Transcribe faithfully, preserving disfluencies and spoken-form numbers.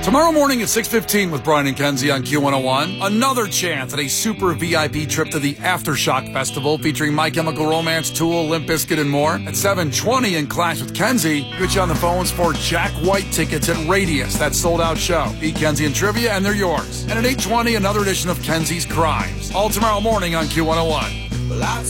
Tomorrow morning at six fifteen with Brian and Kenzie on Q one oh one, another chance at a super V I P trip to the Aftershock Festival featuring My Chemical Romance, Tool, Limp Bizkit, and more. At seven twenty in Clash with Kenzie, get you on the phones for Jack White tickets at Radius, that sold-out show. Beat Kenzie and Trivia, and they're yours. And at eight twenty, another edition of Kenzie's Crimes. All tomorrow morning on Q one oh one.